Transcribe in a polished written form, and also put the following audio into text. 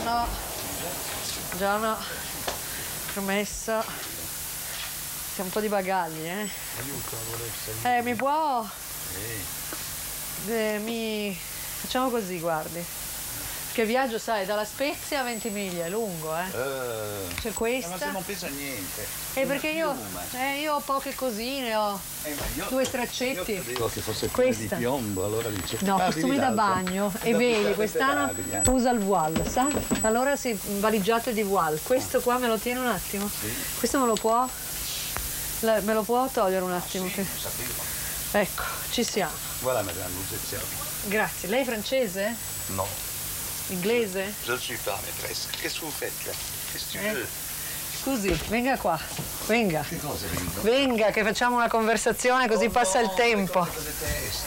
Buongiorno. Permesso. C'è un po' di bagagli, Aiuto, vorrei mi può? Sì. Facciamo così, guardi. Che viaggio, sai, dalla Spezia a Ventimiglia, è lungo, C'è questa. Ma se non pesa niente. Perché io ho poche cosine, ho due straccetti. Io credevo che fosse Questa. di piombo, allora dice. No, costumi da bagno e vedi, quest'anno usa il voile, sa? Allora sì, valigiate di voile. Questo qua me lo tiene un attimo? Sì. Questo me lo può togliere un attimo? Sì, lo sapevo. Ecco, ci siamo. Voilà, madame, vous êtes servie. Grazie. Lei è francese? Non, Inglese? je ne suis pas maîtresse. Qu'est-ce que vous faites là? Qu'est-ce que tu veux? Scusi, venga qua. Venga. Che cosa vengo? Venga, che facciamo una conversazione così passa il tempo.